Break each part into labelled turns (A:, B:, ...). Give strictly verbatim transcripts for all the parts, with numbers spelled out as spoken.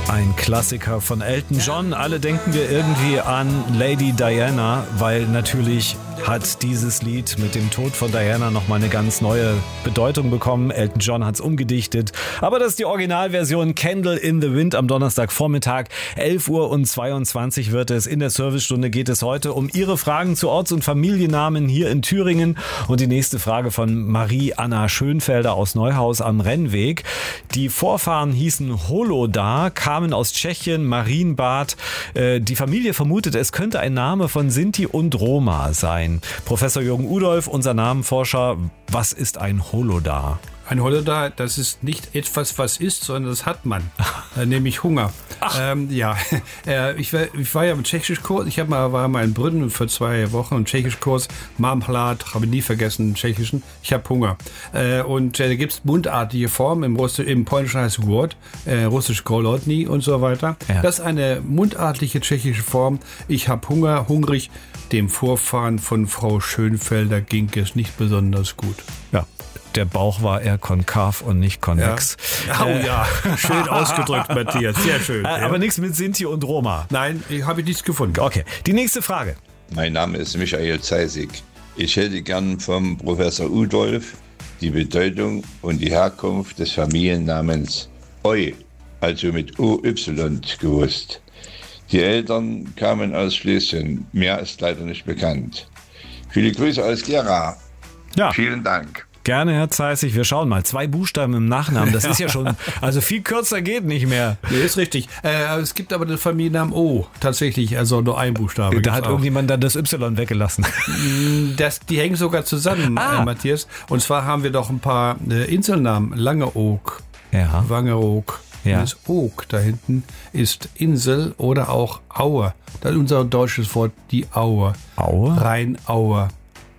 A: Ein Klassiker von Elton John. Alle denken wir irgendwie an Lady Diana, weil natürlich hat dieses Lied mit dem Tod von Diana nochmal eine ganz neue Bedeutung bekommen. Elton John hat es umgedichtet. Aber das ist die Originalversion Candle in the Wind am Donnerstagvormittag. elf Uhr und zweiundzwanzig wird es. In der Servicestunde geht es heute um Ihre Fragen zu Orts- und Familiennamen hier in Thüringen. Und die nächste Frage von Marie-Anna Schönfelder aus Neuhaus am Rennweg. Die Vorfahren hießen Holodar, kamen aus Tschechien, Marienbad. Die Familie vermutet, es könnte ein Name von Sinti und Roma sein. Professor Jürgen Udolf, unser Namenforscher, was ist ein Holodar?
B: Ein Holodar, das ist nicht etwas, was ist, sondern das hat man, äh, nämlich Hunger. Ähm, ja, äh, ich, war, ich war ja im Tschechischkurs, ich hab mal, war mal in Brünn für zwei Wochen im Tschechischkurs, Marmlad, habe nie vergessen, im Tschechischen, ich habe Hunger. Äh, und äh, da gibt es mundartige Formen, im, Russisch, im Polnischen heißt Wort, äh, Russisch Golodny und so weiter. Ja. Das ist eine mundartliche tschechische Form, ich habe Hunger, hungrig. Dem Vorfahren von Frau Schönfelder ging es nicht besonders gut.
A: Ja. Der Bauch war eher konkav und nicht konvex.
B: Ja. Oh ja, schön ausgedrückt, Matthias, sehr schön.
A: Aber ja. Nichts mit Sinti und Roma.
B: Nein, habe ich nichts gefunden.
A: Okay, die nächste Frage.
C: Mein Name ist Michael Zeisig. Ich hätte gern vom Professor Udolf die Bedeutung und die Herkunft des Familiennamens Eu, also mit O Y, gewusst. Die Eltern kamen aus Schlesien, mehr ist leider nicht bekannt. Viele Grüße aus Gera.
A: Ja.
C: Vielen Dank.
A: Gerne, Herr Zeissig. Wir schauen mal. Zwei Buchstaben im Nachnamen. Das ist ja schon, also viel kürzer geht nicht mehr.
B: Nee, ist richtig. Äh, es gibt aber den Familiennamen O, tatsächlich, also nur ein Buchstabe.
A: Da hat auch irgendjemand dann das Y weggelassen.
B: Das, die hängen sogar zusammen, ah. äh, Matthias. Und zwar haben wir doch ein paar äh, Inselnamen. Langeoog,
A: ja.
B: Wangeroog. Ja. Das Oog da hinten ist Insel oder auch Aue. Das ist unser deutsches Wort, die Aue.
A: Aue?
B: Rheinaue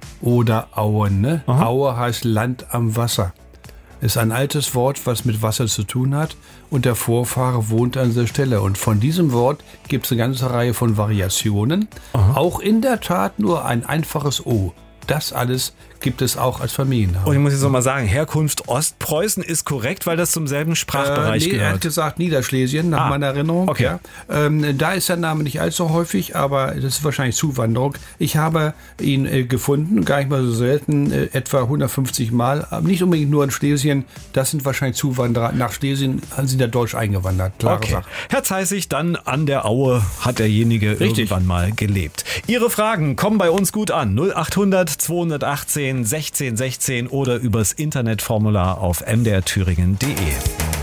B: oder Auen. Ne? Aue heißt Land am Wasser. Ist ein altes Wort, was mit Wasser zu tun hat. Und der Vorfahre wohnt an dieser Stelle. Und von diesem Wort gibt es eine ganze Reihe von Variationen. Aha. Auch in der Tat nur ein einfaches O. Das alles gibt es auch als Familiennamen.
A: Und ich muss jetzt noch mal sagen, Herkunft Ostpreußen ist korrekt, weil das zum selben Sprachbereich
B: äh, nee,
A: gehört.
B: Er hat gesagt Niederschlesien, nach ah, meiner Erinnerung.
A: Okay.
B: Ja. Ähm, da ist der Name nicht allzu häufig, aber das ist wahrscheinlich Zuwanderung. Ich habe ihn äh, gefunden, gar nicht mal so selten, äh, etwa hundertfünfzig Mal. Aber nicht unbedingt nur in Schlesien, das sind wahrscheinlich Zuwanderer. Nach Schlesien sind ja Deutsch eingewandert. Klare
A: okay.
B: Sache.
A: Herr Zeissig, dann an der Aue hat derjenige Richtig. irgendwann mal gelebt. Ihre Fragen kommen bei uns gut an. null achthundert zweihundertachtzehn sechzehn sechzehn oder übers Internetformular auf m d r thüringen punkt d e.